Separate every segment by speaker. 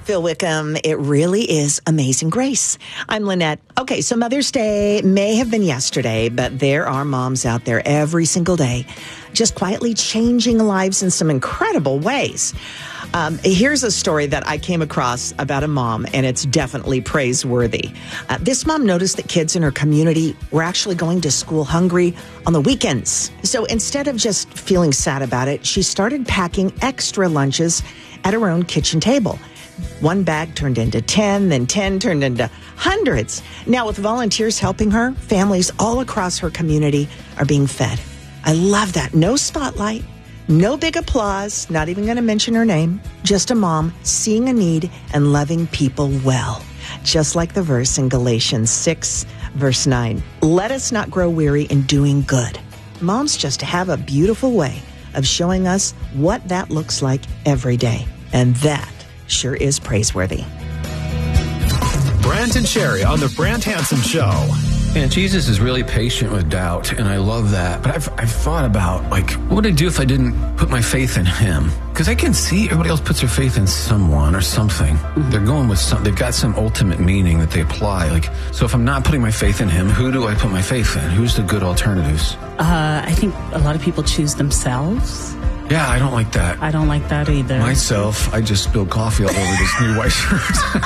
Speaker 1: Phil Wickham, it really is Amazing Grace. I'm Lynette. Okay, so Mother's Day may have been yesterday, but there are moms out there every single day just quietly changing lives in some incredible ways. Here's a story that I came across about a mom, and it's definitely praiseworthy. This mom noticed that kids in her community were actually going to school hungry on the weekends. So instead of just feeling sad about it, she started packing extra lunches at her own kitchen table. One bag turned into 10, then 10 turned into hundreds. Now, with volunteers helping her, families all across her community are being fed. I love that. No spotlight, no big applause, not even going to mention her name. Just a mom seeing a need and loving people well. Just like the verse in Galatians 6, verse 9. Let us not grow weary in doing good. Moms just have a beautiful way of showing us what that looks like every day. And that sure is praiseworthy.
Speaker 2: Brant and Sherry on the Brant Hansen Show.
Speaker 3: And Jesus is really patient with doubt, and I love that. But I've thought about, like, what would I do if I didn't put my faith in him? Because I can see everybody else puts their faith in someone or something. Mm-hmm. They're going with they've got some ultimate meaning that they apply. Like, so if I'm not putting my faith in him, who do I put my faith in? Who's the good alternatives?
Speaker 4: I think a lot of people choose themselves.
Speaker 3: Yeah, I don't like that.
Speaker 4: I don't like that either.
Speaker 3: Myself, I just spilled coffee all over this new white shirt.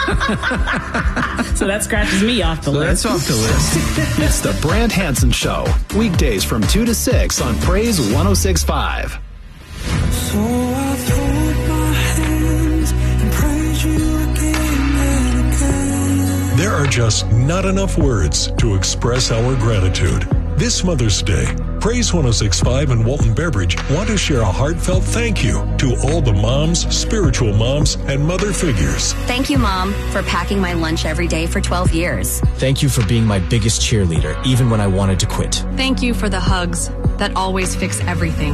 Speaker 4: So that scratches me off the list.
Speaker 3: That's off the list.
Speaker 2: It's the Brant Hansen Show. Weekdays from 2 to 6 on Praise 106.5.
Speaker 5: So I throw my hands and praise you again and again.
Speaker 6: There are just not enough words to express our gratitude. This Mother's Day, Praise 106.5 and Walton Beverage want to share a heartfelt thank you to all the moms, spiritual moms, and mother figures.
Speaker 7: Thank you, Mom, for packing my lunch every day for 12 years.
Speaker 8: Thank you for being my biggest cheerleader, even when I wanted to quit.
Speaker 9: Thank you for the hugs that always fix everything.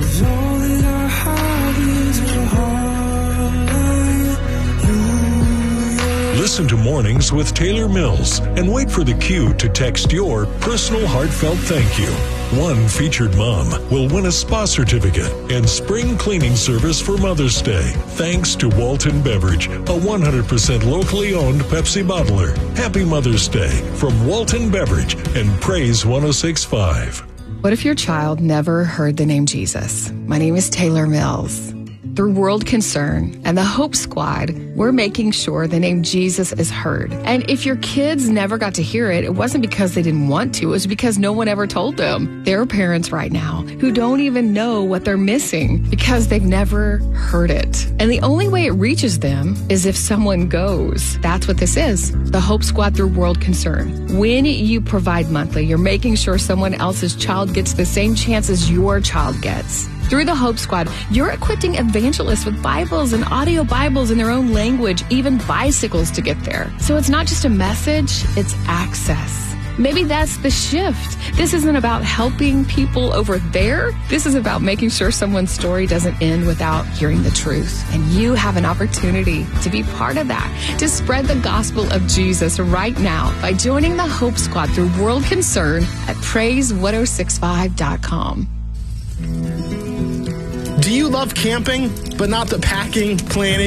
Speaker 6: Listen to Mornings with Taylor Mills and wait for the cue to text your personal heartfelt thank you. One featured mom will win a spa certificate and spring cleaning service for Mother's Day. Thanks to Walton Beverage, a 100% locally owned Pepsi bottler. Happy Mother's Day from Walton Beverage and Praise 106.5.
Speaker 10: What if your child never heard the name Jesus? My name is Taylor Mills. Through World Concern and the Hope Squad, we're making sure the name Jesus is heard. And if your kids never got to hear it, it wasn't because they didn't want to. It was because no one ever told them. There are parents right now who don't even know what they're missing because they've never heard it. And the only way it reaches them is if someone goes. That's what this is. The Hope Squad through World Concern. When you provide monthly, you're making sure someone else's child gets the same chance as your child gets. Through the Hope Squad, you're equipping evangelists with Bibles and audio Bibles in their own language, even bicycles to get there. So it's not just a message, it's access. Maybe that's the shift. This isn't about helping people over there. This is about making sure someone's story doesn't end without hearing the truth. And you have an opportunity to be part of that, to spread the gospel of Jesus right now by joining the Hope Squad through World Concern at praise1065.com.
Speaker 11: Do you love camping, but not the packing, planning,